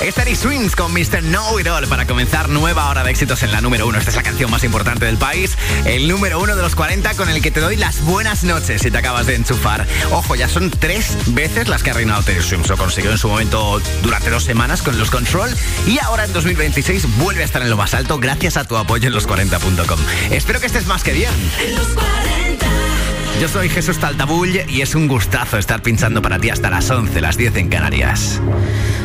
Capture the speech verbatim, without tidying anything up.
Steady Swings con mister Know It All para comenzar nueva hora de éxitos en la número uno. Esta es la canción más importante del país, el número uno de los cuarenta, con el que te doy las buenas noches si te acabas de enchufar. Ojo, ya son tres veces las que ha reinado Steady Swings. Lo consiguió en su momento durante dos semanas con los Control y ahora en dos mil veintiséis vuelve a estar en lo más alto gracias a tu apoyo en los cuarenta punto com. Espero que estés más que bien. En los cuarenta. Yo soy Jesús Taltabull y es un gustazo estar pinchando para ti hasta las once, las diez en Canarias.